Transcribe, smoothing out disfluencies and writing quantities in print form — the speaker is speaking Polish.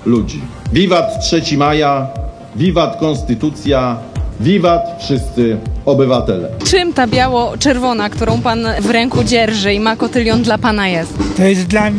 ludzi. Wiwat 3 maja, wiwat konstytucja, wiwat wszyscy obywatele. Czym ta biało-czerwona, którą pan w ręku dzierży i ma kotylion, dla pana jest? To jest dla